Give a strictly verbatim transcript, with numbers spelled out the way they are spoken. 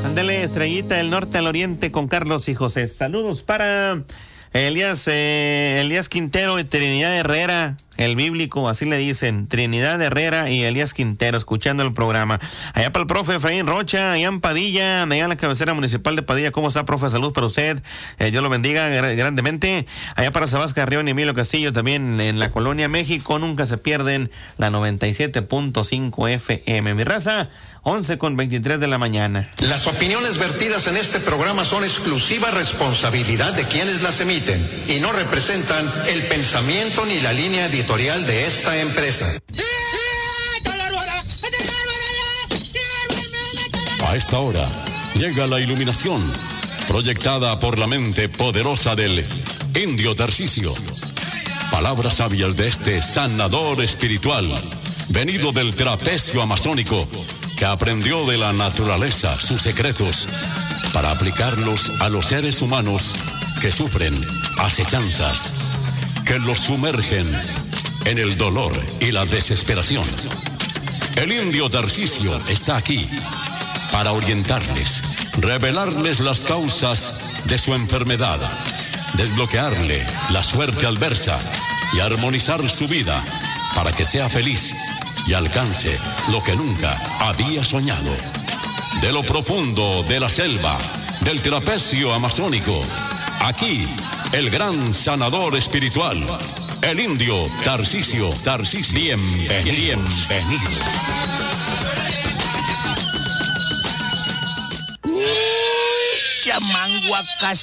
Ándale, Estrellita del Norte al Oriente con Carlos y José. Saludos para Elías, eh, Elías Quintero y Trinidad Herrera, el bíblico, así le dicen, Trinidad Herrera y Elías Quintero, escuchando el programa. Allá para el profe Efraín Rocha, allá en Padilla, allá en la cabecera municipal de Padilla. ¿Cómo está, profe? Salud para usted, eh, Dios lo bendiga grandemente. Allá para Sabás Carrión y Emilio Castillo, también en la Colonia México, nunca se pierden la noventa y siete punto cinco F M. Mi raza, once con veintitrés de la mañana. Las opiniones vertidas en este programa son exclusiva responsabilidad de quienes las emiten y no representan el pensamiento ni la línea editorial de esta empresa. A esta hora llega la iluminación proyectada por la mente poderosa del Indio Tarcisio. Palabras sabias de este sanador espiritual, venido del trapecio amazónico, que aprendió de la naturaleza sus secretos para aplicarlos a los seres humanos que sufren acechanzas, que los sumergen en el dolor y la desesperación. El Indio Tarcisio está aquí para orientarles, revelarles las causas de su enfermedad, desbloquearle la suerte adversa y armonizar su vida para que sea feliz y alcance lo que nunca había soñado. De lo profundo de la selva, del trapecio amazónico, aquí el gran sanador espiritual, el Indio Tarcisio. Tarcisio. Bienvenidos. Bienvenidos. Chamanguacas.